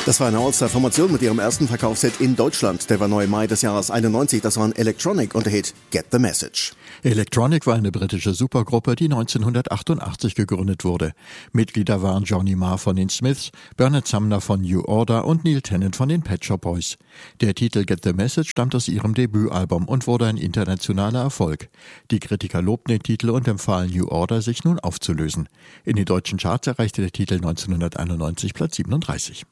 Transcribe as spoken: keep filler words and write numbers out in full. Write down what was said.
Das war eine All-Star-Formation mit ihrem ersten Verkaufshit in Deutschland. Der war neu im Mai des Jahres einundneunzig. Das waren Electronic und der Hit Get the Message. Electronic war eine britische Supergruppe, die neunzehnhundertachtundachtzig gegründet wurde. Mitglieder waren Johnny Marr von den Smiths, Bernard Sumner von New Order und Neil Tennant von den Pet Shop Boys. Der Titel Get the Message stammt aus ihrem Debütalbum und wurde ein internationaler Erfolg. Die Kritiker lobten den Titel und empfahlen New Order, sich nun aufzulösen. In den deutschen Charts erreichte der Titel neunzehnhunderteinundneunzig Platz siebenunddreißig.